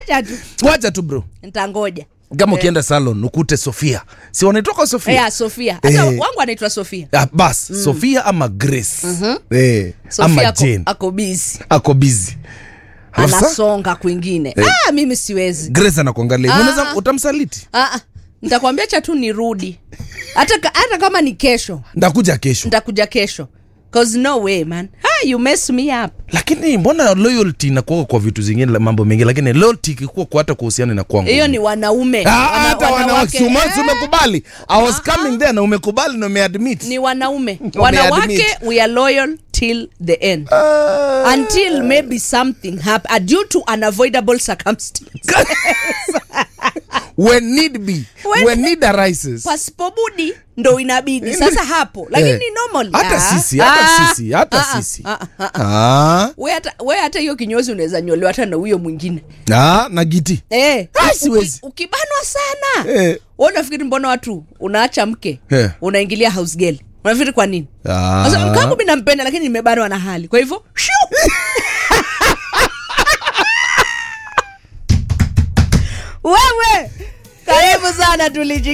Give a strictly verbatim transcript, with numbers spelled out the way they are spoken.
Wacha tu bro. Nitangoja. Kama ukienda eh. salon ukute Sofia. Si wanaitoka Sofia? Yeah, Sofia. Hata eh. wangu anaitwa Sofia. Ah, bas, mm. Sofia ama Grace. Mhm. Eh. Sofia ama Jane. Ako busy. Ako busy. Anasonga kwingine. Eh. Ah, mimi siwezi. Grace anakuangalia. Ah. Unaweza utamsaliti? Ah ah. Nitakwambia cha tu nirudi. Hata hata kama ni kesho. Ndakuja kesho. Ndakuja kesho. Cause no way man. Ah, you mess me up. Lakini mbona loyalty inakuwa kwa vitu zingine mambo mengine, lakini loyalty ikikuwa kwa hata kuhusiana na kwangu. Hiyo ni wanaume. Ah, hata wanawake umekubali. I was coming there na umekubali na umeadmit. Ni wanaume. Wanawake we are loyal till the end. Uh, Until maybe something happen due to unavoidable circumstances. When need be. When, when need arises. Pasipobudi ndo inabidi. Sasa hapo. Lakini eh. normal. Hata ah. sisi, hata ah. sisi, hata ah. sisi. Ah. Ah. Ah. We hata we hata hiyo kinyozi unaweza nyolewa hata na huyo mwingine. Ah, na giti. Eh. Ah, siwezi. Uki, ukibanwa sana. Eh. Wewe unafikiri mbona watu unaacha mke? Eh. Unaingilia house girl. Unafikiri kwa nini? Ah. Sasa mkangu mimi nampenda lakini nimebanwa na hali. Kwa hivyo, wewe karibu sana tuliji